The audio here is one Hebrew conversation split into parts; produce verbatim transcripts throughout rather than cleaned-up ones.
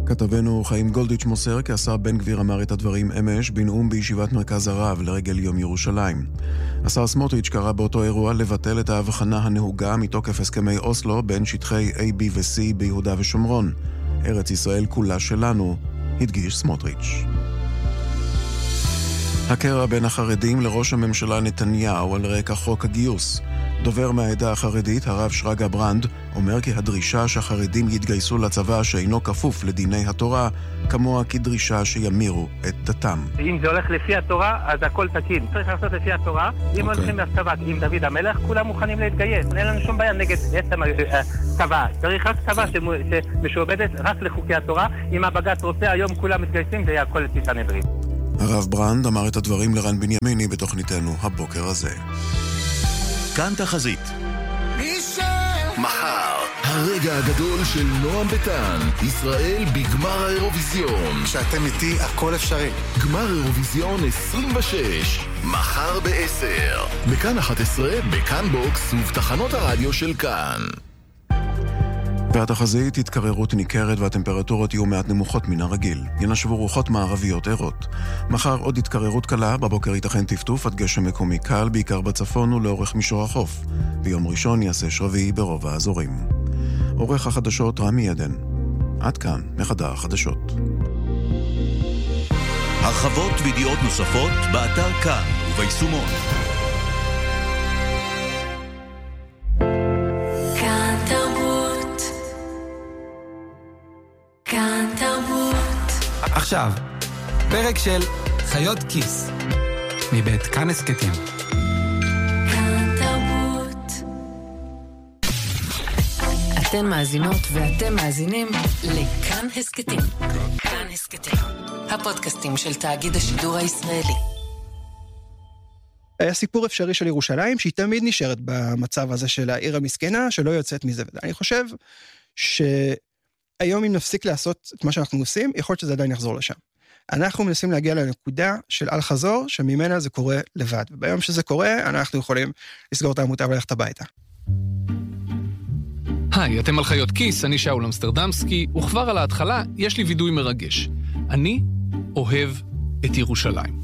כתבנו חיים גולדיץ' מוסר כי השר בן גביר אמר את הדברים אמש בנאום בישיבת מרכז הרב לרגל יום ירושלים. השר סמוטריץ' קרא באותו אירוע לבטל את ההבחנה הנהוגה מתוקף הסכמי אוסלו בין שטחי A, B ו-C ביהודה ושומרון. ארץ ישראל כולה שלנו, הדגיש סמוטריץ'. הקרע בין החרדים לראש הממשלה נתניהו על רקע חוק הגיוס. דובר מהעדה החרדית, הרב שרגא ברנד, אומר כי הדרישה שהחרדים יתגייסו לצבא שאינו כפוף לדיני התורה, כמוה כדרישה שימירו את דתם. אם זה הולך לפי התורה, אז הכל תקין. צריך לעשות לפי התורה. אם okay. הולכים לצבא עם דוד המלך, כולם מוכנים להתגייס. אין לנו שום בעיה נגד עצם הצבא. צריך רק צבא שמשועבדת רק לחוקי התורה. אם הבג"ץ רוצה, היום כולם מתגייסים, זה יהיה הכל לפי סנהדרין. הרב ברנד אמר את הדברים לרן בנימיני בתוכניתנו הבוקר הזה. כאן תחזית. מחר, הרגע הגדול של נועם ביטן, ישראל בגמר האירוויזיון. כשאתם איתי, הכל אפשרי. גמר אירוויזיון עשרים ושש, מחר בעשר. בכאן אחת עשרה, בכאן בוקס ובתחנות הרדיו של כאן. והתחזית התקררות ניכרת והטמפרטורות יהיו מעט נמוכות מן הרגיל. ינשבו רוחות מערביות ערות. מחר עוד התקררות קלה, בבוקר ייתכן טפטוף עד גשם מקומי קל, בעיקר בצפון ולאורך מישור החוף. ביום ראשון יעשה שרבי ברוב האזורים. עורך החדשות רמי עדן. עד כאן מחדר החדשות. הרחבות וידיעות נוספות באתר כאן וביישומון. עכשיו, פרק של חיות כיס, מבית כאן הסקטים. כאן תרבות. אתן מאזינות ואתם מאזינים לכאן הסקטים. כאן הסקטים, הפודקאסטים של תאגיד השידור הישראלי. היה סיפור אפשרי של ירושלים, שהיא תמיד נשארת במצב הזה של העיר המסכנה, שלא יוצאת מזה. אני חושב ש... היום אם נפסיק לעשות את מה שאנחנו עושים, יכול להיות שזה עדיין יחזור לשם. אנחנו מנסים להגיע לנקודה של אל חזור, שממנה זה קורה לבד. וביום שזה קורה, אנחנו יכולים לסגור את העמותה וללכת הביתה. היי, אתם על חיות כיס, אני שאול אמסטרדמסקי, וכבר על ההתחלה יש לי וידוי מרגש. אני אוהב את ירושלים.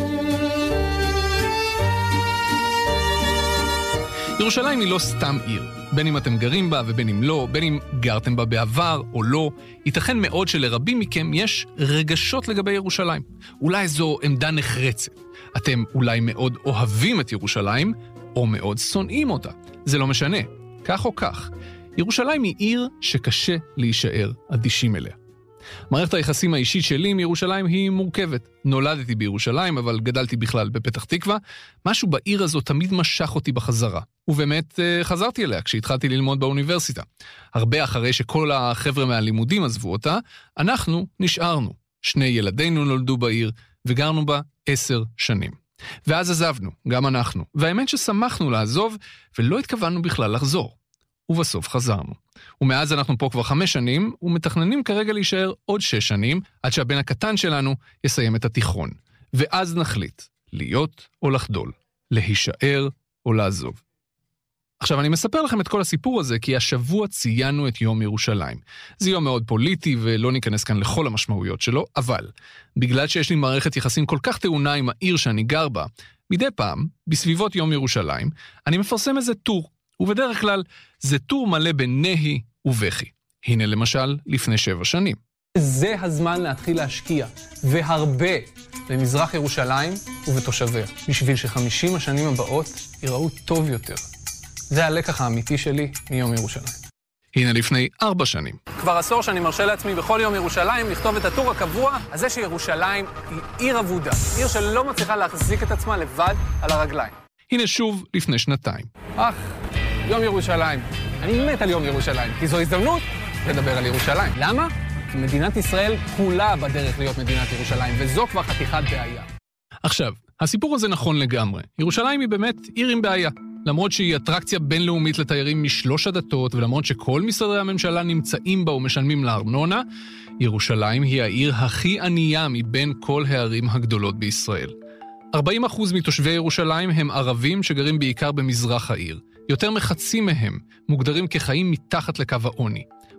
ירושלים היא לא סתם עיר. בין אם אתם גרים בה ובין אם לא, בין אם גרתם בה בעבר או לא, ייתכן מאוד שלרבים מכם יש רגשות לגבי ירושלים. אולי זו עמדה נחרצת. אתם אולי מאוד אוהבים את ירושלים, או מאוד שונאים אותה. זה לא משנה, כך או כך. ירושלים היא עיר שקשה להישאר אדישים אליה. מערכת היחסים האישית שלי עם ירושלים היא מורכבת. נולדתי בירושלים, אבל גדלתי בכלל בפתח תקווה. משהו בעיר הזו תמיד משך אותי בחזרה. ובאמת חזרתי אליה כשהתחלתי ללמוד באוניברסיטה. הרבה אחרי שכל החבר'ה מהלימודים עזבו אותה, אנחנו נשארנו. שני ילדינו נולדו בעיר, וגרנו בה עשר שנים. ואז עזבנו, גם אנחנו. והאמת ששמחנו לעזוב, ולא התכוונו בכלל לחזור. ובסוף חזרנו. ומאז אנחנו פה כבר חמש שנים, ומתכננים כרגע להישאר עוד שש שנים, עד שהבן הקטן שלנו יסיים את התיכון. ואז נחליט, להיות או לחדול, להישאר או לעזוב. עכשיו, אני מספר לכם את כל הסיפור הזה, כי השבוע ציינו את יום ירושלים. זה יום מאוד פוליטי, ולא ניכנס כאן לכל המשמעויות שלו, אבל בגלל שיש לי מערכת יחסים כל כך טעונה עם העיר שאני גר בה, מדי פעם, בסביבות יום ירושלים, אני מפרסם איזה טור, ובדרך כלל זה טור מלא בנהי ובכי. הנה למשל, לפני שבע שנים. זה הזמן להתחיל להשקיע, והרבה, במזרח ירושלים ובתושביה, בשביל שחמישים השנים הבאות ייראו טוב יותר. זה הלקח האמיתי שלי מיום ירושלים. הנה לפני ארבע שנים. כבר עשור שאני מרשה לעצמי בכל יום ירושלים לכתוב את הטור הקבוע, הזה שירושלים היא עיר עבודה, עיר שלא מצליחה להחזיק את עצמה לבד על הרגליים. הנה שוב לפני שנתיים. אך, יום ירושלים. אני מת על יום ירושלים, כי זו הזדמנות לדבר על ירושלים. למה? כי מדינת ישראל כולה בדרך להיות מדינת ירושלים, וזו כבר חתיכת בעיה. עכשיו, הסיפור הזה נכון לגמרי. ירושלים היא באמת עיר עם בעיה. למרות שהיא אטרקציה בינלאומית לתיירים משלוש הדתות, ולמרות שכל משרדי הממשלה נמצאים בה ומשלמים לארנונה, ירושלים היא העיר הכי ענייה מבין כל הערים הגדולות בישראל. ארבעים אחוז מתושבי ירושלים הם ערבים שגרים בעיקר במזרח העיר. יותר מחצי מהם מוגדרים כחיים מתחת לקו העוני.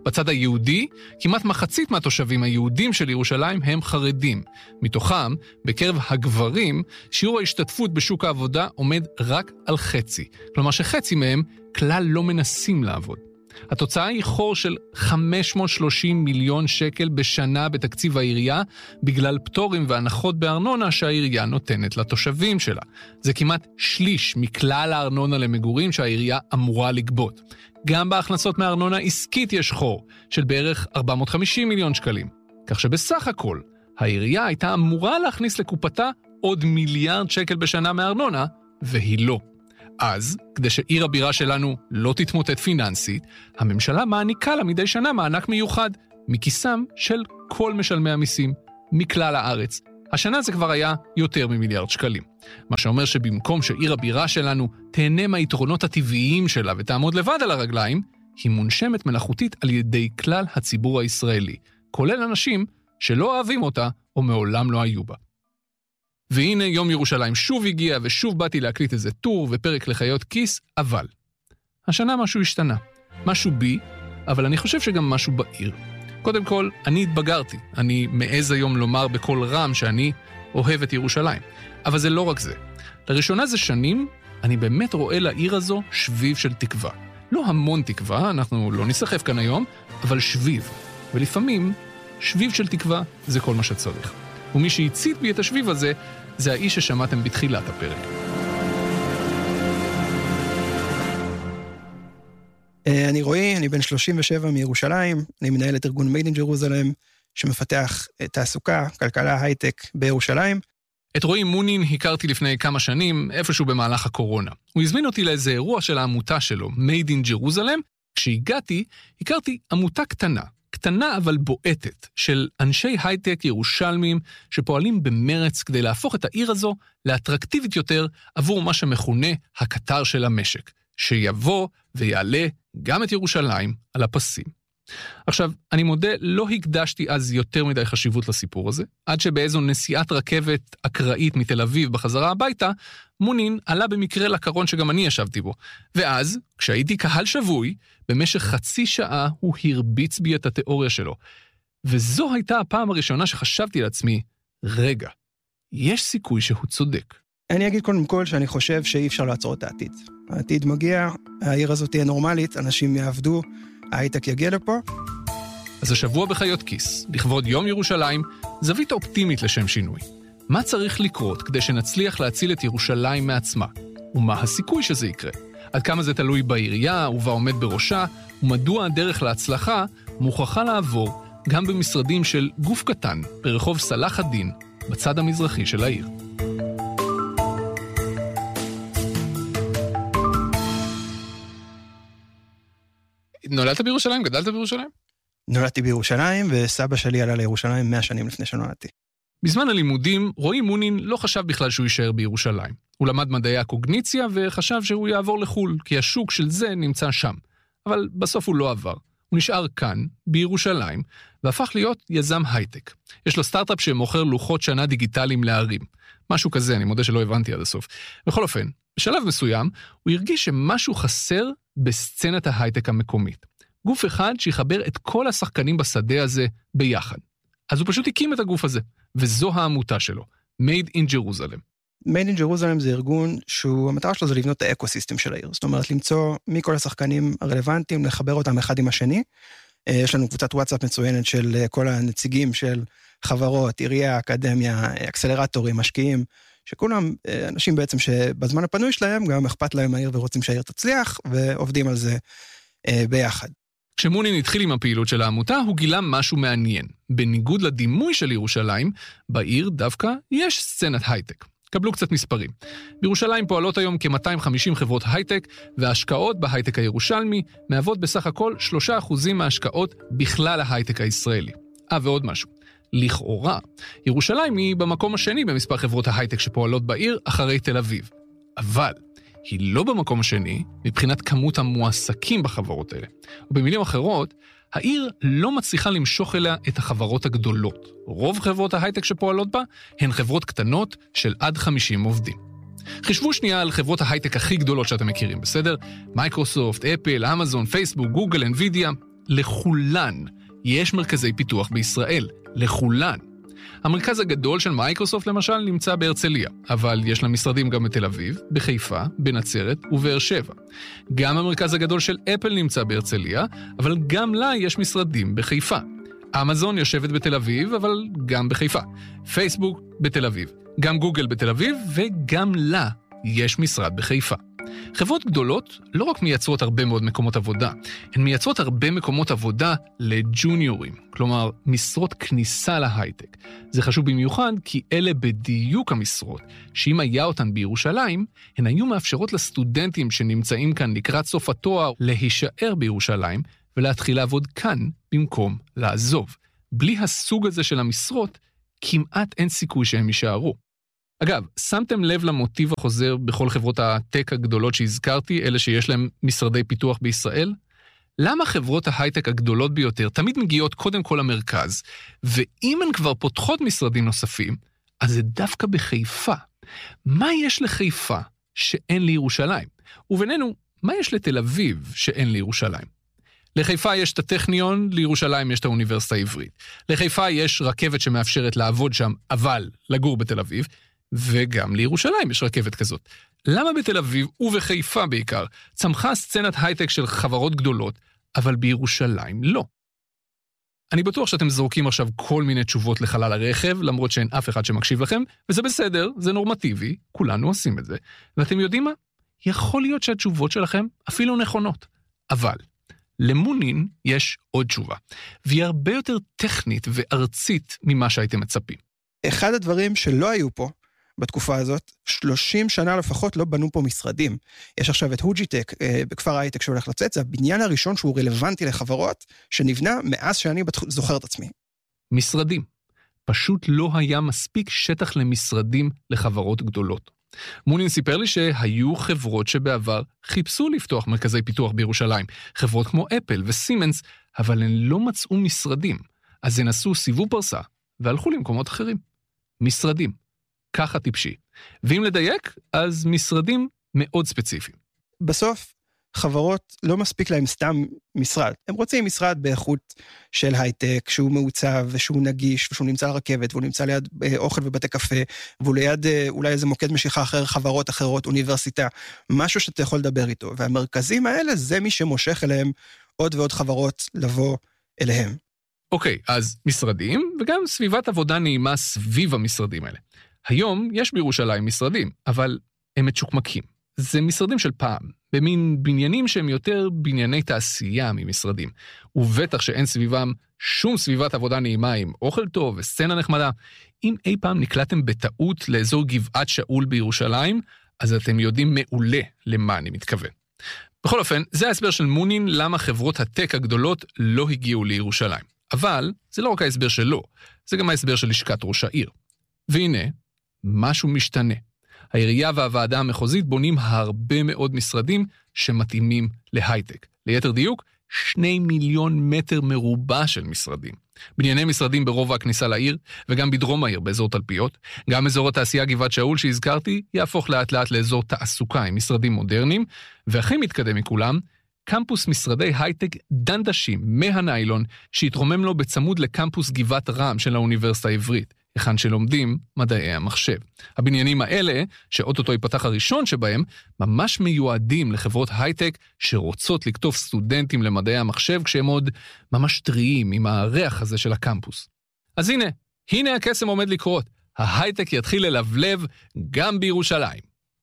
בצד היהודי, כמעט מחצית מהתושבים היהודים של ירושלים הם חרדים. מתוכם, בקרב הגברים, שיעור ההשתתפות בשוק העבודה עומד רק על חצי. כלומר שחצי מהם כלל לא מנסים לעבוד. התוצאה היא חור של חמש מאות ושלושים מיליון שקל בשנה בתקציב העירייה, בגלל פטורים והנחות בארנונה שהעירייה נותנת לתושבים שלה. זה כמעט שליש מכלל הארנונה למגורים שהעירייה אמורה לגבות. גם בהכנסות מהארנונה עסקית יש חור של בערך ארבע מאות וחמישים מיליון שקלים. כך שבסך הכל, העירייה הייתה אמורה להכניס לקופתה עוד מיליארד שקל בשנה מהארנונה, והיא לא. אז, כדי שעיר הבירה שלנו לא תתמוטט פיננסית, הממשלה מעניקה לה מדי שנה מענק מיוחד, מכיסם של כל משלמי המיסים, מכלל הארץ. השנה זה כבר היה יותר ממיליארד שקלים. מה שאומר שבמקום שעיר הבירה שלנו תהנה מהיתרונות הטבעיים שלה ותעמוד לבד על הרגליים, היא מונשמת מלאכותית על ידי כלל הציבור הישראלי, כולל אנשים שלא אוהבים אותה או מעולם לא היו בה. והנה יום ירושלים שוב הגיע ושוב באתי להקליט איזה טור ופרק לחיות כיס, אבל השנה משהו השתנה. משהו בי, אבל אני חושב שגם משהו בעיר. קודם כל, אני התבגרתי. אני מעז היום לומר בכל רם שאני אוהב את ירושלים. אבל זה לא רק זה. לראשונה זה שנים, אני באמת רואה לעיר הזו שביב של תקווה. לא המון תקווה, אנחנו לא נסחף כאן היום, אבל שביב. ולפעמים, שביב של תקווה זה כל מה שצריך. ומי שהצית בי את השביב הזה, זה האיש ששמעתם בתחילת הפרק. אני רועי, אני בן שלושים ושבע מירושלים, אני מנהל את ארגון Made in Jerusalem, שמפתח תעסוקה, כלכלה, הייטק בירושלים. את רועי מונין הכרתי לפני כמה שנים, איפשהו במהלך הקורונה. הוא הזמין אותי לאיזה אירוע של העמותה שלו, Made in Jerusalem. כשהגעתי, הכרתי עמותה קטנה, קטנה אבל בועטת, של אנשי הייטק ירושלמים שפועלים במרץ כדי להפוך את העיר הזו לאטרקטיבית יותר עבור מה שמכונה הקטר של המשק, שיבוא ויעלה גם את ירושלים על הפסים. עכשיו, אני מודה, לא הקדשתי אז יותר מדי חשיבות לסיפור הזה, עד שבאיזו נסיעת רכבת אקראית מתל אביב בחזרה הביתה, מונין עלה במקרה לקרון שגם אני ישבתי בו. ואז, כשהייתי קהל שבוי, במשך חצי שעה הוא הרביץ בי את התיאוריה שלו. וזו הייתה הפעם הראשונה שחשבתי לעצמי, רגע, יש סיכוי שהוא צודק. אני אגיד קודם כל שאני חושב שאי אפשר לעצור את העתיד. העתיד מגיע, העיר הזאת תהיה נורמלית, אנשים יעבדו, ההייטק יגיע לפה. אז השבוע בחיות כיס, לכבוד יום ירושלים, זווית אופטימית לשם שינוי. מה צריך לקרות כדי שנצליח להציל את ירושלים מעצמה? ומה הסיכוי שזה יקרה? עד כמה זה תלוי בעירייה ובה עומד בראשה, ומדוע הדרך להצלחה מוכרחה לעבור גם במשרדים של גוף קטן ברחוב סלאח א-דין, בצד המזרחי של העיר. נולדת בירושלים? גדלת בירושלים? נולדתי בירושלים, וסבא שלי עלה לירושלים מאה שנים לפני שנולדתי. בזמן הלימודים, רועי מונין לא חשב בכלל שהוא יישאר בירושלים. הוא למד מדעי הקוגניציה וחשב שהוא יעבור לחול, כי השוק של זה נמצא שם. אבל בסוף הוא לא עבר. הוא נשאר כאן, בירושלים, והפך להיות יזם הייטק. יש לו סטארט-אפ שמוכר לוחות שנה דיגיטליים לערים. משהו כזה, אני מודה שלא הבנתי עד הסוף. בכל אופן, בשלב מסוים, הוא הרגיש שמשהו חסר בסצנת ההייטק המקומית. גוף אחד שיחבר את כל השחקנים בשדה הזה ביחד. אז הוא פשוט הקים את הגוף הזה, וזו העמותה שלו, Made in Jerusalem. Made in Jerusalem זה ארגון שהוא, המטרה שלו זה לבנות את האקוסיסטם של העיר. זאת אומרת, למצוא מכל השחקנים הרלוונטיים, לחבר אותם אחד עם השני. יש לנו קבוצת וואטסאפ מצוינת של כל הנציגים של חברות, עירייה, אקדמיה, אקסלרטורים, משקיעים, שכולם אנשים בעצם שבזמן הפנוי שלהם גם אכפת להם העיר ורוצים שהעיר תצליח, ועובדים על זה ביחד. כשמונין התחיל עם הפעילות של העמותה, הוא גילה משהו מעניין. בניגוד לדימוי של ירושלים, בעיר דווקא יש סצנת הייטק. קבלו קצת מספרים. בירושלים פועלות היום כ-מאתיים וחמישים חברות הייטק, וההשקעות בהייטק הירושלמי מהוות בסך הכל שלושה אחוזים מההשקעות בכלל ההייטק הישראלי. אה, ועוד משהו. לכאורה, ירושלים היא במקום השני במספר חברות ההייטק שפועלות בעיר אחרי תל אביב. אבל היא לא במקום השני מבחינת כמות המועסקים בחברות האלה. ובמילים אחרות, העיר לא מצליחה למשוך אליה את החברות הגדולות. רוב חברות ההייטק שפועלות בה הן חברות קטנות של עד חמישים עובדים. חישבו שנייה על חברות ההייטק הכי גדולות שאתם מכירים, בסדר? מייקרוסופט, אפל, אמזון, פייסבוק, גוגל, אנווידיה. לכולן יש מרכזי פיתוח בישראל, לכולן. המרכז הגדול של מייקרוסופט למשל נמצא בהרצליה, אבל יש לה משרדים גם בתל אביב, בחיפה, בנצרת ובאר שבע. גם המרכז הגדול של אפל נמצא בהרצליה, אבל גם לה יש משרדים בחיפה. אמזון יושבת בתל אביב, אבל גם בחיפה. פייסבוק בתל אביב. גם גוגל בתל אביב, וגם לה יש משרד בחיפה. חברות גדולות לא רק מייצרות הרבה מאוד מקומות עבודה, הן מייצרות הרבה מקומות עבודה לג'וניורים, כלומר משרות כניסה להייטק. זה חשוב במיוחד כי אלה בדיוק המשרות, שאם היה אותן בירושלים, הן היו מאפשרות לסטודנטים שנמצאים כאן לקראת סוף התואר להישאר בירושלים, ולהתחיל לעבוד כאן במקום לעזוב. בלי הסוג הזה של המשרות, כמעט אין סיכוי שהם יישארו. אגב, שמתם לב למוטיב החוזר בכל חברות הטק הגדולות שהזכרתי, אלה שיש להם משרדי פיתוח בישראל? למה חברות ההייטק הגדולות ביותר תמיד מגיעות קודם כל למרכז, ואם הן כבר פותחות משרדים נוספים, אז זה דווקא בחיפה. מה יש לחיפה שאין לירושלים? ובינינו, מה יש לתל אביב שאין לירושלים? לחיפה יש את הטכניון, לירושלים יש את האוניברסיטה העברית. לחיפה יש רכבת שמאפשרת לעבוד שם, אבל לגור בתל אביב, וגם לירושלים יש רכבת כזאת. למה בתל אביב ובחיפה בעיקר צמחה סצנת הייטק של חברות גדולות, אבל בירושלים לא? אני בטוח שאתם זורקים עכשיו כל מיני תשובות לחלל הרכב, למרות שאין אף אחד שמקשיב לכם, וזה בסדר, זה נורמטיבי, כולנו עושים את זה. ואתם יודעים מה? יכול להיות שהתשובות שלכם אפילו נכונות. אבל למונין יש עוד תשובה, והיא הרבה יותר טכנית וארצית ממה שהייתם מצפים. אחד הדברים שלא היו פה בתקופה הזאת, שלושים שנה לפחות לא בנו פה משרדים. יש עכשיו את הוג'יטק בכפר ההייטק שהולך לצאת, זה הבניין הראשון שהוא רלוונטי לחברות, שנבנה מאז שאני זוכר את עצמי. משרדים. פשוט לא היה מספיק שטח למשרדים לחברות גדולות. מונין סיפר לי שהיו חברות שבעבר חיפשו לפתוח מרכזי פיתוח בירושלים, חברות כמו אפל וסימנס, אבל הן לא מצאו משרדים, אז הן עשו סיבוב פרסה והלכו למקומות אחרים. משרדים, ככה טיפשי. ואם לדייק, אז משרדים מאוד ספציפיים. בסוף, חברות לא מספיק להם סתם משרד. הם רוצים משרד באיכות של הייטק, שהוא מעוצב ושהוא נגיש, ושהוא נמצא על רכבת, והוא נמצא ליד אוכל ובתי קפה, והוא ליד אולי איזה מוקד משיכה אחר, חברות אחרות, אוניברסיטה, משהו שאתה יכול לדבר איתו. והמרכזים האלה זה מי שמושך אליהם עוד ועוד חברות לבוא אליהם. אוקיי, אז משרדים, וגם סביבת עבודה נעימה סביב המשרדים האלה. היום יש בירושלים משרדים, אבל הם מצ'וקמקים. זה משרדים של פעם, במין בניינים שהם יותר בנייני תעשייה ממשרדים, ובטח שאין סביבם שום סביבת עבודה נעימה עם אוכל טוב וסצנה נחמדה. אם אי פעם נקלטתם בטעות לאזור גבעת שאול בירושלים, אז אתם יודעים מעולה למה אני מתכוון. בכל אופן, זה ההסבר של מונין למה חברות הטק הגדולות לא הגיעו לירושלים. אבל זה לא רק ההסבר שלו, זה גם ההסבר של לשכת ראש העיר. והנה, משהו משתנה. העירייה והוועדה המחוזית בונים הרבה מאוד משרדים שמתאימים להייטק. ליתר דיוק, שני מיליון מטר מרובע של משרדים. בנייני משרדים ברובע הכניסה לעיר, וגם בדרום העיר באזור תלפיות. גם אזור התעשייה גבעת שאול שהזכרתי, יהפוך לאט לאט לאזור תעסוקה עם משרדים מודרניים, והכי מתקדם מכולם, קמפוס משרדי הייטק דנדשים מהניילון, שהתרומם לו בצמוד לקמפוס גבעת רם של האוניברסיטה העברית, היכן שלומדים מדעי המחשב. הבניינים האלה, שאוטוטו ייפתח הראשון שבהם, ממש מיועדים לחברות הייטק שרוצות לכתוב סטודנטים למדעי המחשב, כשהם עוד ממש טריים עם הריח הזה של הקמפוס. אז הנה, הנה הקסם עומד לקרות. ההייטק יתחיל ללבלב גם בירושלים.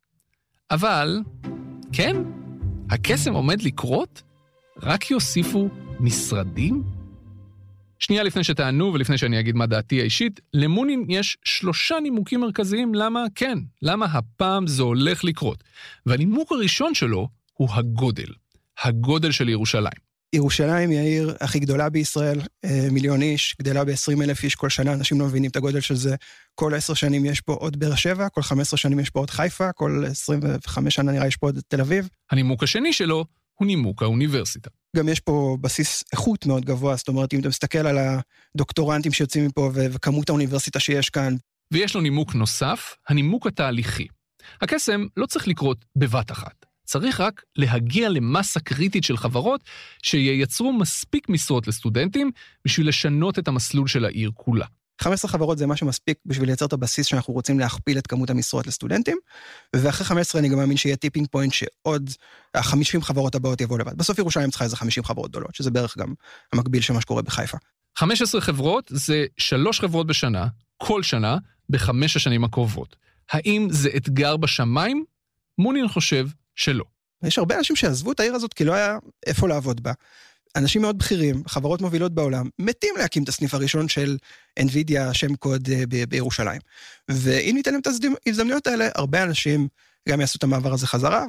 אבל, כן, הקסם עומד לקרות? רק יוסיפו משרדים? שנייה לפני שתענו ולפני שאני אגיד מה דעתי האישית, למונין יש שלושה נימוקים מרכזיים למה כן, למה הפעם זה הולך לקרות. והנימוק הראשון שלו הוא הגודל, הגודל של ירושלים. ירושלים היא העיר הכי גדולה בישראל, מיליון איש, גדלה ב-עשרים אלף איש כל שנה, אנשים לא מבינים את הגודל של זה. כל עשר שנים יש פה עוד באר שבע, כל חמש עשרה שנים יש פה עוד חיפה, כל עשרים וחמש שנה נראה יש פה עוד תל אביב. הנימוק השני שלו הוא נימוק האוניברסיטה. גם יש פה בסיס איכות מאוד גבוה, זאת אומרת, אם אתה מסתכל על הדוקטורנטים שיוצאים מפה וכמות האוניברסיטה שיש כאן. ויש לו נימוק נוסף, הנימוק התהליכי. הקסם לא צריך לקרות בבת אחת. צריך רק להגיע למסה קריטית של חברות שייצרו מספיק משרות לסטודנטים בשביל לשנות את המסלול של העיר כולה. חמש עשרה חברות זה מה שמספיק בשביל לייצר את הבסיס שאנחנו רוצים להכפיל את כמות המשרות לסטודנטים, ואחרי חמש עשרה אני גם מאמין שיהיה טיפינג פוינט שעוד חמישים חברות הבאות יבואו לבד. בסוף ירושלים צריכה איזה חמישים חברות גדולות, שזה בערך גם המקביל של מה שקורה בחיפה. חמש עשרה חברות זה שלוש חברות בשנה, כל שנה, בחמש השנים הקרובות. האם זה אתגר בשמיים? מונין חושב שלא. יש הרבה אנשים שעזבו את העיר הזאת כי לא היה איפה לעבוד בה. אנשים מאוד בכירים, חברות מובילות בעולם, מתים להקים את הסניף הראשון של NVIDIA, שם קוד ב- בירושלים. ואם ניתן להם את ההזדמנויות האלה, הרבה אנשים גם יעשו את המעבר הזה חזרה.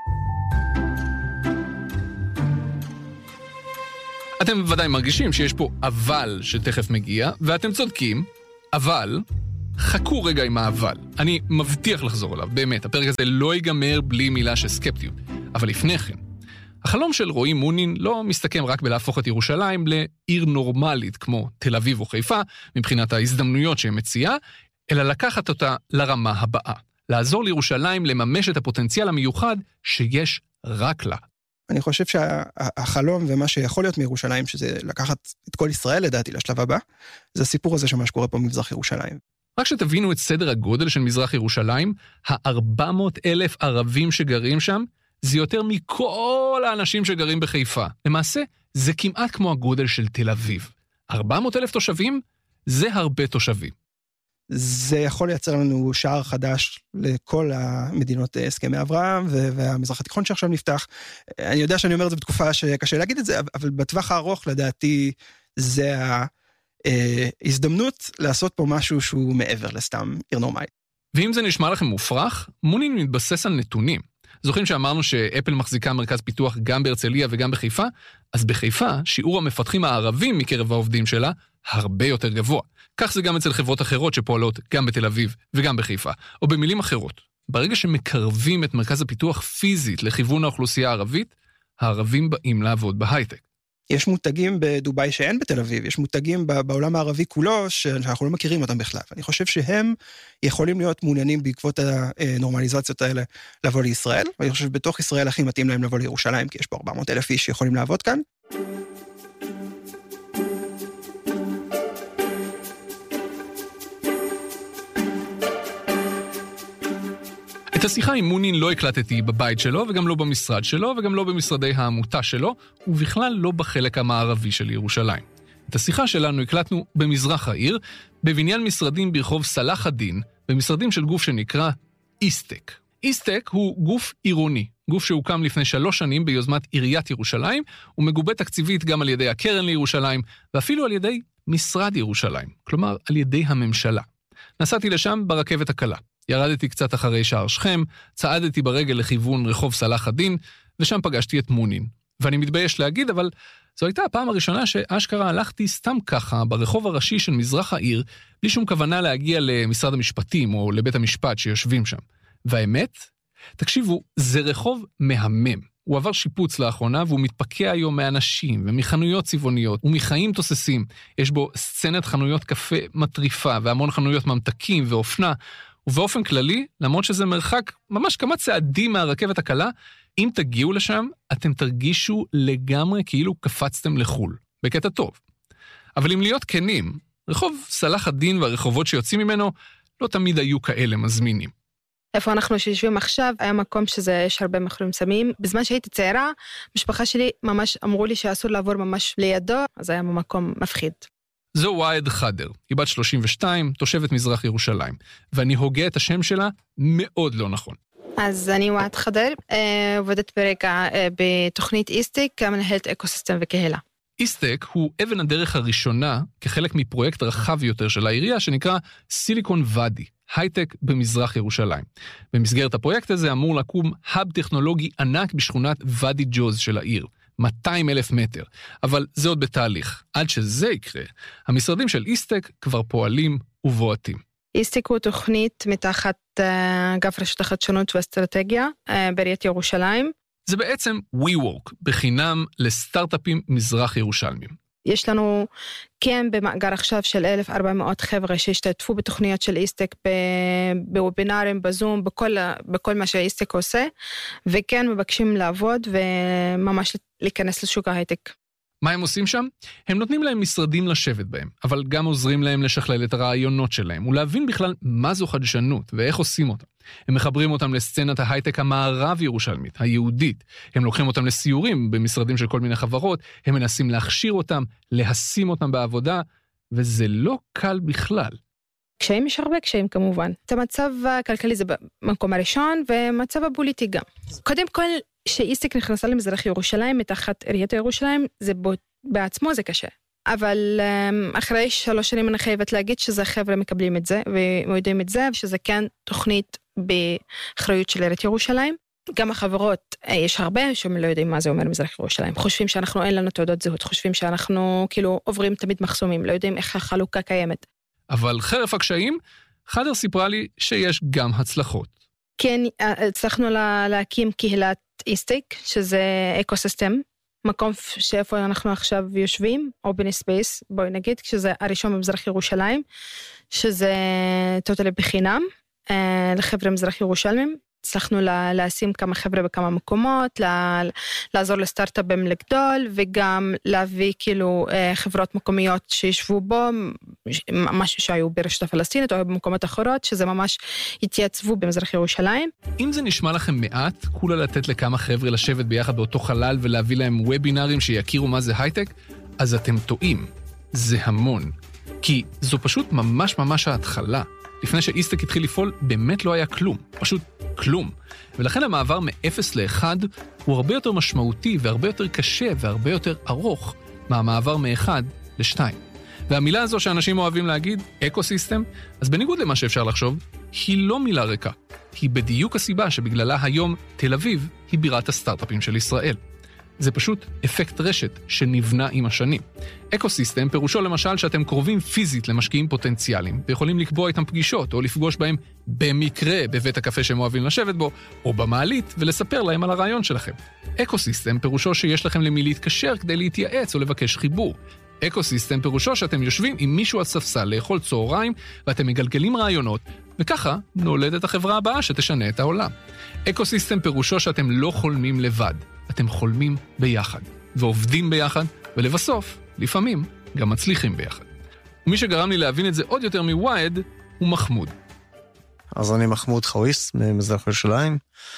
אתם ודאי מרגישים שיש פה אבל שתכף מגיע, ואתם צודקים, אבל חכו רגע עם האבל. אני מבטיח לחזור עליו, באמת, הפרק הזה לא ייגמר בלי מילה של סקפטיות. אבל לפני כן, החלום של רועי מונין לא מסתכם רק בלהפוך את ירושלים לעיר נורמלית כמו תל אביב או חיפה, מבחינת ההזדמנויות שהיא מציעה, אלא לקחת אותה לרמה הבאה. לעזור לירושלים לממש את הפוטנציאל המיוחד שיש רק לה. אני חושב שהחלום ומה שיכול להיות מירושלים, שזה לקחת את כל ישראל לדעתי לשלב הבא, זה הסיפור הזה שמה שקורה פה במזרח ירושלים. רק שתבינו את סדר הגודל של מזרח ירושלים, ה-ארבע מאות אלף ערבים שגרים שם, זה יותר מכל האנשים שגרים בחיפה. למעשה, זה כמעט כמו הגודל של תל אביב. ארבע מאות אלף תושבים, זה הרבה תושבים. זה יכול לייצר לנו שער חדש לכל המדינות הסכמי אברהם, והמזרח התיכון שעכשיו נפתח. אני יודע שאני אומר את זה בתקופה שקשה להגיד את זה, אבל בטווח הארוך, לדעתי, זה ההזדמנות לעשות פה משהו שהוא מעבר לסתם עיר נורמלית. ואם זה נשמע לכם מופרך, מונין מתבסס על נתונים. זוכרים שאמרנו שאפל מחזיקה מרכז פיתוח גם בהרצליה וגם בחיפה? אז בחיפה, שיעור המפתחים הערבים מקרב העובדים שלה הרבה יותר גבוה. כך זה גם אצל חברות אחרות שפועלות גם בתל אביב וגם בחיפה. או במילים אחרות, ברגע שמקרבים את מרכז הפיתוח פיזית לכיוון האוכלוסייה הערבית, הערבים באים לעבוד בהייטק. יש מותגים בדוביי שאין בתל אביב, יש מותגים בעולם הערבי כולו שאנחנו לא מכירים אותם בכלל. אני חושב שהם יכולים להיות מעוניינים בעקבות הנורמליזציות האלה לבוא לישראל, ואני חושב שבתוך ישראל הכי מתאים להם לבוא לירושלים, כי יש פה ארבע מאות אלף איש שיכולים לעבוד כאן. את השיחה עם מונין לא הקלטתי בבית שלו, וגם לא במשרד שלו, וגם לא במשרדי העמותה שלו, ובכלל לא בחלק המערבי של ירושלים. את השיחה שלנו הקלטנו במזרח העיר, בבניין משרדים ברחוב סלאח א-דין, במשרדים של גוף שנקרא איסטק. איסטק הוא גוף עירוני, גוף שהוקם לפני שלוש שנים ביוזמת עיריית ירושלים, ומגובה תקציבית גם על ידי הקרן לירושלים, ואפילו על ידי משרד ירושלים, כלומר על ידי הממשלה. נסעתי לשם ברכבת הקלה. ירדתי קצת אחרי שער שכם, צעדתי ברגל לכיוון רחוב סלאח א-דין, ושם פגשתי את מונין. ואני מתבייש להגיד, אבל זו הייתה הפעם הראשונה שאשכרה הלכתי סתם ככה ברחוב הראשי של מזרח העיר, בלי שום כוונה להגיע למשרד המשפטים או לבית המשפט שיושבים שם. והאמת, תקשיבו, זה רחוב מהמם. הוא עבר שיפוץ לאחרונה, והוא מתפקע היום מאנשים ומחנויות צבעוניות ומחיים תוססים. יש בו סצנת חנויות קפה מטריפה, והמון חנויות ממתקים ואופנה, ובאופן כללי, למרות שזה מרחק ממש כמה צעדים מהרכבת הקלה, אם תגיעו לשם, אתם תרגישו לגמרי כאילו קפצתם לחול, בקטע טוב. אבל אם להיות כנים, רחוב סלאח א-דין והרחובות שיוצאים ממנו, לא תמיד היו כאלה מזמינים. איפה אנחנו שיושבים עכשיו, היה מקום שזה יש הרבה מחרים סמים. בזמן שהייתי צעירה, משפחה שלי ממש אמרו לי שאסור לעבור ממש לידו, אז היה מקום מפחיד. זו וייד חדר, היא בת שלושים ושתיים, תושבת מזרח ירושלים, ואני הוגה את השם שלה מאוד לא נכון. אז אני וייד חדר, עובדת ברגע בתוכנית איסטק, כמנהלת אקוסיסטם וקהילה. איסטק הוא אבן הדרך הראשונה כחלק מפרויקט רחב יותר של העירייה שנקרא סיליקון ואדי, הייטק במזרח ירושלים. במסגרת הפרויקט הזה אמור לקום האב טכנולוגי ענק בשכונת ואדי ג'וז של העיר. מאתיים אלף מטר, אבל זה עוד בתהליך. עד שזה יקרה, המשרדים של איסטק כבר פועלים ובועטים. איסטק הוא תוכנית מתחת אגף רשות החדשנות ואסטרטגיה בעיריית ירושלים. זה בעצם WeWork, בחינם לסטארט-אפים מזרח ירושלמים. יש לנו כן במאגר עכשיו של אלף וארבע מאות חבר'ה שהשתתפו בתוכניות של איסטק, בוובינרים, בזום, בכל, בכל מה שאיסטק עושה, וכן מבקשים לעבוד וממש להיכנס לשוק ההייטק. מה הם עושים שם? הם נותנים להם משרדים לשבת בהם, אבל גם עוזרים להם לשכלל את הרעיונות שלהם, ולהבין בכלל מה זו חדשנות ואיך עושים אותה. הם מחברים אותם לסצנת ההייטק המערב ירושלמית, היהודית. הם לוקחים אותם לסיורים במשרדים של כל מיני חברות, הם מנסים להכשיר אותם, להשים אותם בעבודה, וזה לא קל בכלל. קשיים יש הרבה קשיים כמובן. את המצב הכלכלי זה במקום הראשון, ומצב הפוליטי גם. קודם כל, שאיסטק נכנסה למזרח ירושלים, מתחת עיריית ירושלים, זה בעצמו זה קשה. אבל אחרי שלוש שנים אני חייבת להגיד שזה חבר'ה מקבלים את זה, ויודעים את זה, ושזה כן תוכנית באחריות של עיריית ירושלים. גם החברות, יש הרבה שהם לא יודעים מה זה אומר מזרח ירושלים. חושבים שאנחנו אין לנו תעודות זהות, חושבים שאנחנו כאילו עוברים תמיד מחסומים, לא יודעים איך החלוקה קיימת. אבל חרף הקשיים, חדר סיפרה לי שיש גם הצלחות. כן, הצלחנו לה, להקים קהילת איסטק, שזה אקוסיסטם, מקום שאיפה אנחנו עכשיו יושבים, open space, בואי נגיד, שזה הראשון במזרח ירושלים, שזה טוטלי בחינם, לחבר'ה מזרח ירושלמים, הצלחנו לשים כמה חבר'ה בכמה מקומות, לעזור לסטארט-אפים לגדול, וגם להביא כאילו חברות מקומיות שישבו בו, משהו שהיו ברשת הפלסטינית או במקומות אחרות, שזה ממש התייצבו במזרח ירושלים. אם זה נשמע לכם מעט, כולה לתת לכמה חבר'ה לשבת ביחד באותו חלל ולהביא להם וובינרים שיכירו מה זה הייטק, אז אתם טועים. זה המון. כי זו פשוט ממש ממש ההתחלה. לפני שאיסטק התחיל לפעול, באמת לא היה כלום. פשוט כלום. ולכן המעבר מ-אפס ל-אחד הוא הרבה יותר משמעותי והרבה יותר קשה והרבה יותר ארוך מהמעבר מ-אחד ל-שתיים. והמילה הזו שאנשים אוהבים להגיד, אקוסיסטם, אז בניגוד למה שאפשר לחשוב, היא לא מילה ריקה. היא בדיוק הסיבה שבגללה היום תל אביב היא בירת הסטארט-אפים של ישראל. זה פשוט אפקט רשת שנבנה עם השנים. אקוסיסטם פירושו למשל שאתם קרובים פיזית למשקיעים פוטנציאליים, ויכולים לקבוע איתם פגישות או לפגוש בהם במקרה בבית הקפה שהם אוהבים לשבת בו, או במעלית ולספר להם על הרעיון שלכם. אקוסיסטם פירושו שיש לכם למי להתקשר כדי להתייעץ או לבקש חיבור. אקוסיסטם פירושו שאתם יושבים עם מישהו על ספסל לאכול צהריים, ואתם מגלגלים רעיונות, וככה נולדת החברה הבאה שתשנה את העולם. אקוסיסטם פירושו שאתם לא חולמים לבד, אתם חולמים ביחד, ועובדים ביחד, ולבסוף, לפעמים, גם מצליחים ביחד. ומי שגרם לי להבין את זה עוד יותר מווייד, הוא מחמוד. אז אני מחמוד חוויס, ממזרח ירושלים,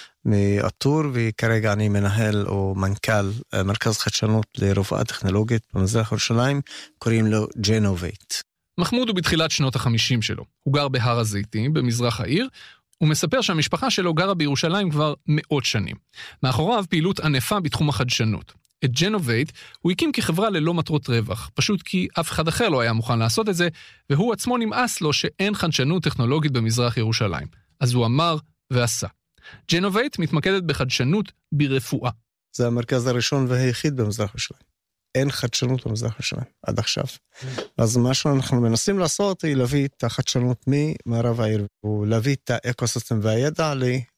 מאטור, וכרגע אני מנהל או מנכ"ל מרכז חדשנות לרפואה טכנולוגית במזרח ירושלים, קוראים לו ג'נובייט. מחמוד הוא בתחילת שנות החמישים שלו. הוא גר בהר הזיתים, במזרח העיר, הוא מספר שהמשפחה שלו גרה בירושלים כבר מאות שנים. מאחוריו פעילות ענפה בתחום החדשנות. את ג'נובייט הוא הקים כחברה ללא מטרות רווח, פשוט כי אף אחד אחר לא היה מוכן לעשות את זה, והוא עצמו נמאס לו שאין חדשנות טכנולוגית במזרח ירושלים. אז הוא אמר ועשה. ג'נובייט מתמקדת בחדשנות ברפואה. זה המרכז הראשון והיחיד במזרח ירושלים. אין חדשנות במזרח ירושלים עד עכשיו. אז מה שאנחנו מנסים לעשות היא להביא את החדשנות ממערב העיר, ולהביא את האקוסיסטם והידע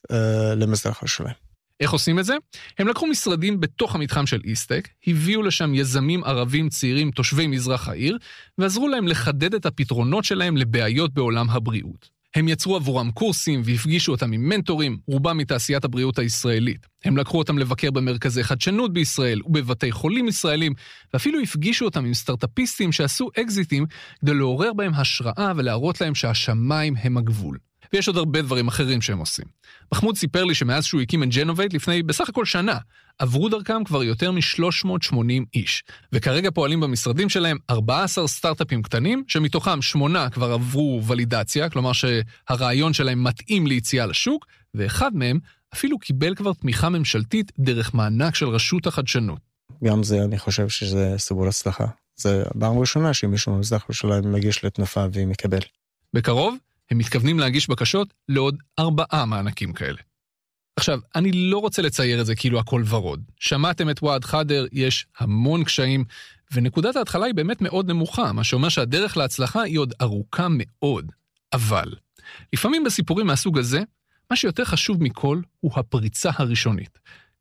למזרח ירושלים. איך עושים את זה? הם לקחו משרדים בתוך המתחם של איסטק, הביאו לשם יזמים ערבים צעירים תושבי מזרח העיר, ועזרו להם לחדד את הפתרונות שלהם לבעיות בעולם הבריאות. הם יצרו עבורם קורסים והפגישו אותם עם מנטורים, רובם מתעשיית הבריאות הישראלית. הם לקחו אותם לבקר במרכזי חדשנות בישראל ובבתי חולים ישראלים, ואפילו הפגישו אותם עם סטארט-אפיסטים שעשו אקזיטים כדי לעורר בהם השראה ולהראות להם שהשמיים הם הגבול. ויש עוד הרבה דברים אחרים שהם עושים. מחמוד סיפר לי שמאז שהוא הקים את ג'נובייט לפני בסך הכל שנה, עברו דרכם כבר יותר מ-שלוש מאות ושמונים איש, וכרגע פועלים במשרדים שלהם ארבעה עשר סטארט-אפים קטנים, שמתוכם שמונה כבר עברו ולידציה, כלומר שהרעיון שלהם מתאים ליציאה לשוק, ואחד מהם אפילו קיבל כבר תמיכה ממשלתית דרך מענק של רשות החדשנות. גם זה אני חושב שזה סיפור הצלחה. זה פעם ראשונה שמישהו ממזרח ירושלים מגיש לתנופה ומקבל. בקרוב הם מתכוונים להגיש בקשות לעוד ארבעה מענקים כאלה. עכשיו, אני לא רוצה לצייר את זה כאילו הכל ורוד. שמעתם את וועד חדר, יש המון קשיים, ונקודת ההתחלה היא באמת מאוד נמוכה, מה שאומר שהדרך להצלחה היא עוד ארוכה מאוד. אבל, לפעמים בסיפורים מהסוג הזה, מה שיותר חשוב מכל הוא הפריצה הראשונית.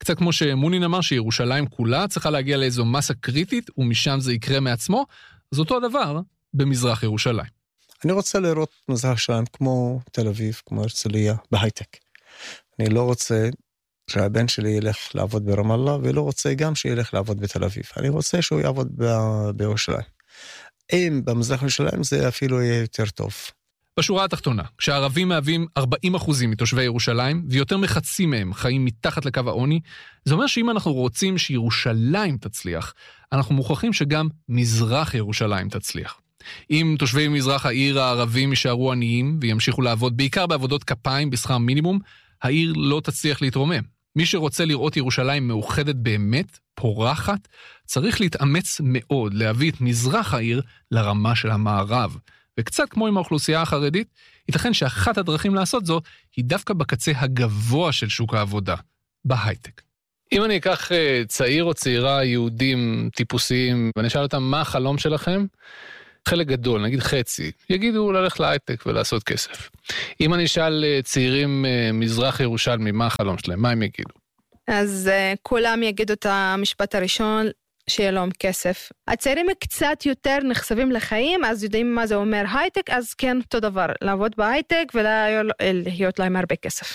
קצת כמו שמונין אמר שירושלים כולה צריכה להגיע לאיזו מסה קריטית, ומשם זה יקרה מעצמו, אז אותו הדבר במזרח ירושלים. אני רוצה לראות מזרח ירושלים כמו תל אביב, כמו הרצליה, בהייטק. אני לא רוצה שהבן שלי ילך לעבוד ברמאללה, ולא רוצה גם שילך לעבוד בתל אביב. אני רוצה שהוא יעבוד בירושלים. אם במזרח ירושלים זה אפילו יהיה יותר טוב. בשורה התחתונה, כשהערבים מהווים ארבעים אחוז מתושבי ירושלים, ויותר מחצי מהם חיים מתחת לקו העוני, זה אומר שאם אנחנו רוצים שירושלים תצליח, אנחנו מוכרחים שגם מזרח ירושלים תצליח. אם תושבי מזרח העיר הערבים יישארו עניים, וימשיכו לעבוד בעיקר בעבודות כפיים בשכר מינימום, העיר לא תצליח להתרומם. מי שרוצה לראות ירושלים מאוחדת באמת, פורחת, צריך להתאמץ מאוד להביא את מזרח העיר לרמה של המערב. וקצת כמו עם האוכלוסייה החרדית, ייתכן שאחת הדרכים לעשות זו היא דווקא בקצה הגבוה של שוק העבודה, בהייטק. אם אני אקח צעיר או צעירה יהודים טיפוסיים, ואני אשאל אותם מה החלום שלכם, חלק גדול, נגיד חצי, יגידו ללכת להייטק ולעשות כסף. אם אני אשאל צעירים מזרח ירושלמי, מה החלום שלהם? מה הם יגידו? אז uh, כולם יגידו את המשפט הראשון, שיהיה להם כסף. הצעירים קצת יותר נחשבים לחיים, אז יודעים מה זה אומר הייטק, אז כן, אותו דבר, לעבוד בהייטק ולהיות להם הרבה כסף.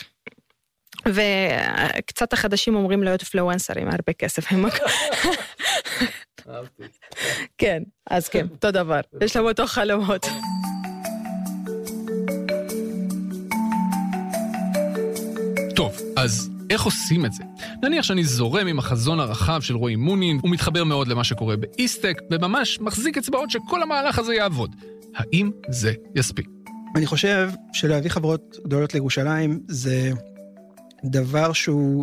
וקצת החדשים אומרים להיות פלואנסרים, הרבה כסף. כן, אז כן, אותו דבר. יש להם אותו חלומות. טוב, אז איך עושים את זה? נניח שאני זורם עם החזון הרחב של רועי מונין, הוא מתחבר מאוד למה שקורה באיסטק, וממש מחזיק אצבעות שכל המהלך הזה יעבוד. האם זה יספיק? אני חושב שלהביא חברות גדולות לירושלים זה דבר שהוא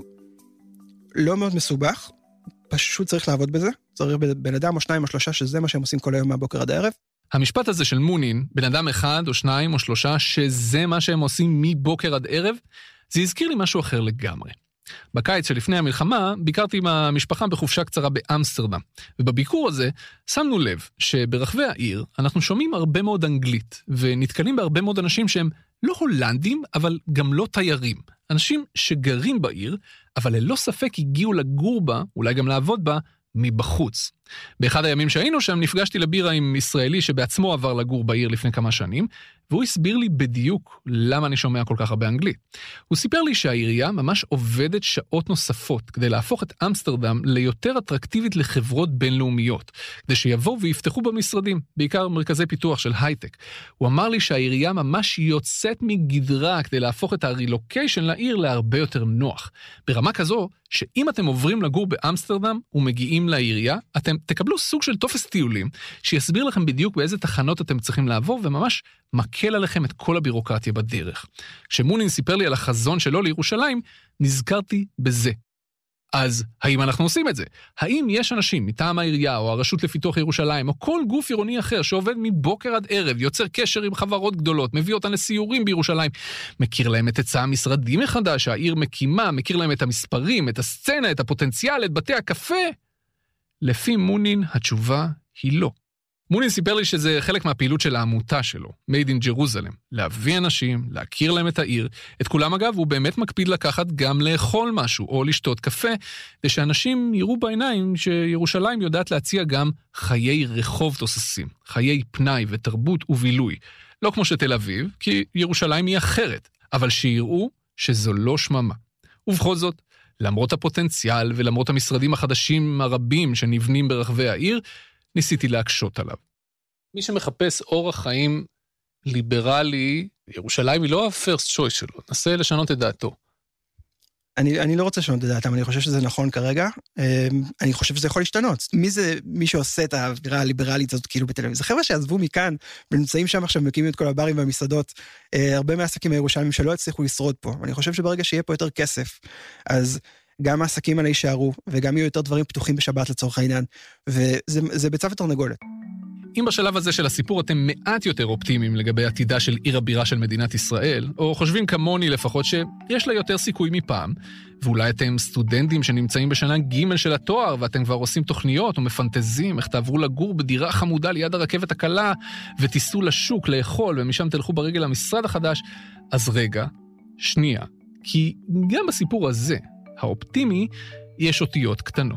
לא מאוד מסובך, פשוט צריך לעבוד בזה, צריך בן אדם או שניים או שלושה, שזה מה שהם עושים כל היום מהבוקר עד הערב. המשפט הזה של מונין, בן אדם אחד או שניים או שלושה, שזה מה שהם עושים מבוקר עד ערב, זה הזכיר לי משהו אחר לגמרי. בקיץ שלפני המלחמה, ביקרתי עם המשפחה בחופשה קצרה באמסטרדם, ובביקור הזה שמנו לב שברחבי העיר אנחנו שומעים הרבה מאוד אנגלית, ונתקלים בהרבה מאוד אנשים שהם לא הולנדים, אבל גם לא תיירים. אנשים שגרים בעיר, אבל ללא ספק הגיעו לגור בה, אולי גם לעבוד בה, מבחוץ. באחד הימים שהיינו שם נפגשתי לבירה עם ישראלי שבעצמו עבר לגור בעיר לפני כמה שנים, והוא הסביר לי בדיוק למה אני שומע כל כך הרבה אנגלית. הוא סיפר לי שהעירייה ממש עובדת שעות נוספות כדי להפוך את אמסטרדם ליותר אטרקטיבית לחברות בינלאומיות, כדי שיבואו ויפתחו במשרדים, בעיקר מרכזי פיתוח של הייטק. הוא אמר לי שהעירייה ממש יוצאת מגדרה כדי להפוך את הרילוקיישן לעיר להרבה יותר נוח. ברמה כזו שאם אתם עוברים לגור באמסטרדם ומגיעים לעירייה, אתם תקבלו סוג של טופס טיולים, שיסביר לכם בדיוק באיזה תחנות אתם צריכים לעבור, וממש מקל עליכם את כל הבירוקרטיה בדרך. כשמונין סיפר לי על החזון שלו לירושלים, נזכרתי בזה. אז האם אנחנו עושים את זה? האם יש אנשים מטעם העירייה או הרשות לפיתוח ירושלים או כל גוף עירוני אחר שעובד מבוקר עד ערב, יוצר קשר עם חברות גדולות, מביא אותן לסיורים בירושלים, מכיר להם את היצע המשרדים מחדש, העיר מקימה, מכיר להם את המספרים, את הסצנה, את הפוטנציאל, את בתי הקפה? לפי מונין התשובה היא לא. מונין סיפר לי שזה חלק מהפעילות של העמותה שלו, Made in Jerusalem, להביא אנשים, להכיר להם את העיר. את כולם אגב הוא באמת מקפיד לקחת גם לאכול משהו או לשתות קפה, כדי שאנשים יראו בעיניים שירושלים יודעת להציע גם חיי רחוב תוססים, חיי פנאי ותרבות ובילוי. לא כמו שתל אביב, כי ירושלים היא אחרת, אבל שיראו שזו לא שממה. ובכל זאת, למרות הפוטנציאל ולמרות המשרדים החדשים הרבים שנבנים ברחבי העיר, ניסיתי להקשות עליו. מי שמחפש אורח חיים ליברלי, ירושלים היא לא ה-first choice שלו, נסה לשנות את דעתו. אני, אני לא רוצה לשנות את דעתם, אני חושב שזה נכון כרגע, אני חושב שזה יכול להשתנות. מי זה, מי שעושה את האווירה הליברלית הזאת כאילו בתל אביב? זה חבר'ה שעזבו מכאן, ונמצאים שם עכשיו, מקימים את כל הברים והמסעדות, הרבה מהעסקים הירושלמים שלא הצליחו לשרוד פה, ואני חושב שברגע שיהיה פה יותר כסף, אז גם העסקים האלה יישארו, וגם יהיו יותר דברים פתוחים בשבת לצורך העניין, וזה ביצה ותרנגולת. אם בשלב הזה של הסיפור אתם מעט יותר אופטימיים לגבי עתידה של עיר הבירה של מדינת ישראל, או חושבים כמוני לפחות שיש לה יותר סיכוי מפעם, ואולי אתם סטודנטים שנמצאים בשנה ג' של התואר, ואתם כבר עושים תוכניות ומפנטזים, איך תעברו לגור בדירה חמודה ליד הרכבת הקלה, ותיסעו לשוק לאכול, ומשם תלכו ברגל למשרד החדש, אז רגע, שנייה, כי גם בסיפור הזה, האופטימי, יש אותיות קטנות.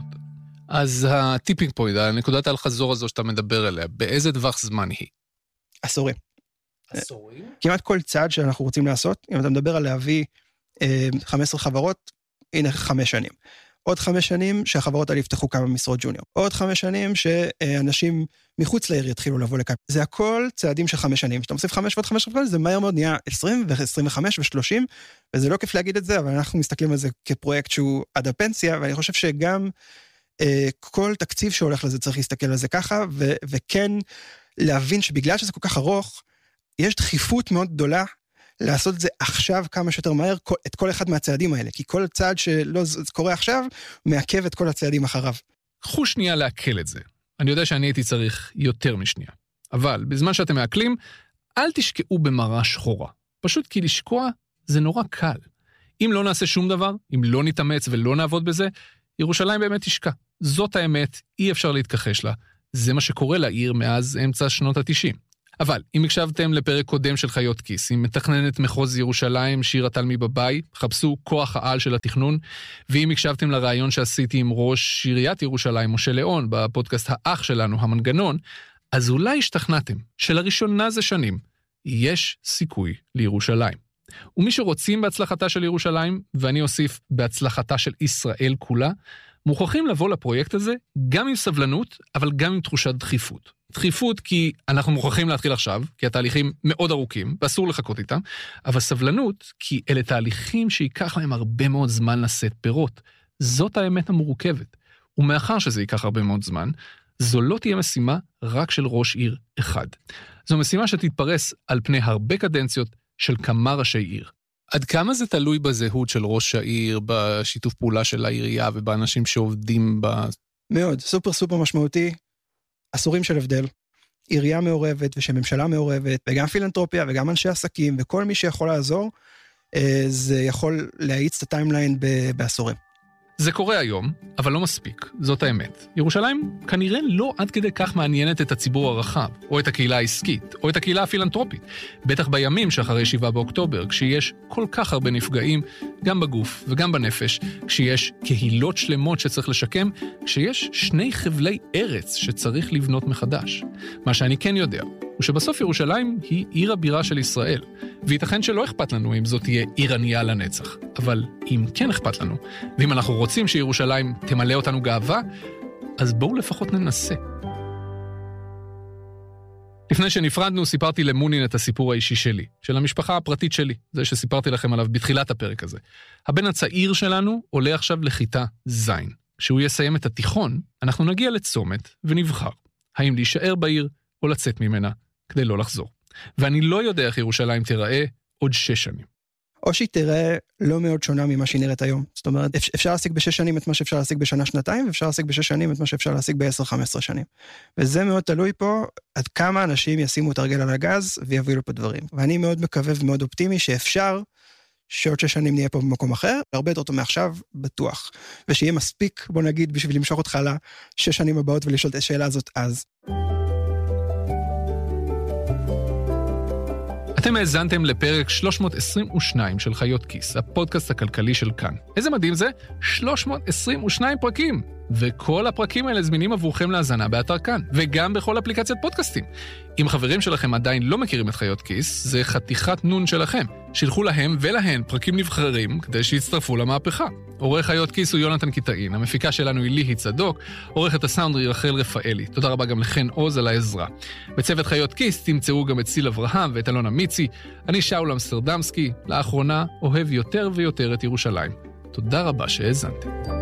אז הטיפינג פוינט, הנקודת האל-חזור הזו שאתה מדבר עליה, באיזה טווח זמן היא? עשורים. עשורים? כמעט כל צעד שאנחנו רוצים לעשות, אם אתה מדבר על להביא אה, חמש עשרה חברות, הנה חמש שנים. עוד חמש שנים שהחברות האלה יפתחו כמה משרות ג'וניור. עוד חמש שנים שאנשים מחוץ לעיר יתחילו לבוא לכאן. זה הכל צעדים של חמש שנים. כשאתה מוסיף חמש ועוד חמש ועוד, זה מהר מאוד נהיה עשרים ועשרים וחמש ושלושים, וזה לא כיף להגיד את זה, אבל אנחנו מסתכלים על זה כפרויקט שהוא עד הפנסיה, ואני חושב שגם אה, כל תקציב שהולך לזה צריך להסתכל על זה ככה, ו- וכן להבין שבגלל שזה כל כך ארוך, יש דחיפות מאוד גדולה לעשות את זה עכשיו כמה שיותר מהר, את כל אחד מהצעדים האלה, כי כל צעד שלא קורה עכשיו, מעכב את כל הצעדים אחריו. קחו שנייה להקל את זה. אני יודע שאני הייתי צריך יותר משנייה. אבל בזמן שאתם מעכלים, אל תשקעו במראה שחורה. פשוט כי לשקוע זה נורא קל. אם לא נעשה שום דבר, אם לא נתאמץ ולא נעבוד בזה, ירושלים באמת תשקע. זאת האמת, אי אפשר להתכחש לה. זה מה שקורה לעיר מאז אמצע שנות ה-תשעים. אבל אם הקשבתם לפרק קודם של חיות כיס, אם מתכננת מחוז ירושלים, שירה תלמי בבית, חפשו כוח העל של התכנון, ואם הקשבתם לרעיון שעשיתי עם ראש עיריית ירושלים, משה ליאון, בפודקאסט האח שלנו, המנגנון, אז אולי השתכנעתם שלראשונה זה שנים, יש סיכוי לירושלים. ומי שרוצים בהצלחתה של ירושלים, ואני אוסיף בהצלחתה של ישראל כולה, מוכרחים לבוא לפרויקט הזה גם עם סבלנות, אבל גם עם תחושת דחיפות. דחיפות כי אנחנו מוכרחים להתחיל עכשיו, כי התהליכים מאוד ארוכים, ואסור לחכות איתם, אבל סבלנות כי אלה תהליכים שיקח להם הרבה מאוד זמן לשאת פירות. זאת האמת המורכבת. ומאחר שזה ייקח הרבה מאוד זמן, זו לא תהיה משימה רק של ראש עיר אחד. זו משימה שתתפרס על פני הרבה קדנציות של כמה ראשי עיר. עד כמה זה תלוי בזהות של ראש העיר, בשיתוף פעולה של העירייה ובאנשים שעובדים ב... מאוד, סופר סופר משמעותי, עשורים של הבדל, עירייה מעורבת ושממשלה מעורבת, וגם פילנטרופיה וגם אנשי עסקים, וכל מי שיכול לעזור, זה יכול להאיץ את הטיימליין בעשורים. זה קורה היום, אבל לא מספיק, זאת האמת. ירושלים כנראה לא עד כדי כך מעניינת את הציבור הרחב, או את הקהילה העסקית, או את הקהילה הפילנטרופית. בטח בימים שאחרי שבעה באוקטובר, כשיש כל כך הרבה נפגעים, גם בגוף וגם בנפש, כשיש קהילות שלמות שצריך לשקם, כשיש שני חבלי ארץ שצריך לבנות מחדש. מה שאני כן יודע, הוא שבסוף ירושלים היא עיר הבירה של ישראל, וייתכן שלא אכפת לנו אם זאת תהיה עיר ענייה לנצח, אבל אם כן אכפת לנו, ואם אנחנו רוצים שירושלים תמלא אותנו גאווה, אז בואו לפחות ננסה. לפני שנפרדנו, סיפרתי למונין את הסיפור האישי שלי, של המשפחה הפרטית שלי, זה שסיפרתי לכם עליו בתחילת הפרק הזה. הבן הצעיר שלנו עולה עכשיו לכיתה זין. כשהוא יסיים את התיכון, אנחנו נגיע לצומת ונבחר, האם להישאר בעיר או לצאת ממנה, כדי לא לחזור. ואני לא יודע איך ירושלים תיראה עוד שש שנים. או שהיא תראה לא מאוד שונה ממה שהיא נראית היום. זאת אומרת, אפשר להשיג בשש שנים את מה שאפשר להשיג בשנה שנתיים, ואפשר להשיג בשש שנים את מה שאפשר להשיג ב-עשר חמש עשרה שנים. וזה מאוד תלוי פה עד כמה אנשים ישימו את הרגל על הגז ויבילו פה דברים. ואני מאוד מקווה ומאוד אופטימי שאפשר שעוד שש שנים נהיה פה במקום אחר, הרבה יותר טוב מעכשיו, בטוח. ושיהיה מספיק, בוא נגיד, בשביל למשוך אותך לשש שנים הבאות ולשאול את השאלה הזאת אז. אתם האזנתם לפרק שלוש מאות עשרים ושתיים של חיות כיס, הפודקאסט הכלכלי של כאן. איזה מדהים זה? שלוש מאות עשרים ושתיים פרקים. וכל הפרקים האלה זמינים עבורכם להאזנה באתר כאן, וגם בכל אפליקציית פודקאסטים. אם חברים שלכם עדיין לא מכירים את חיות כיס, זה חתיכת נון שלכם. שילחו להם ולהן פרקים נבחרים כדי שיצטרפו למהפכה. עורך חיות כיס הוא יונתן קיטאין, המפיקה שלנו היא ליהי צדוק, עורכת הסאונד היא רחל רפאלי. תודה רבה גם לכן עוז על העזרה. בצוות חיות כיס תמצאו גם את סיל אברהם ואת אלונה מיצי. אני שאול אמסטרדמסקי, לאחרונה אוהב יותר ויותר את ירושלים. תודה רבה שהאזנתם.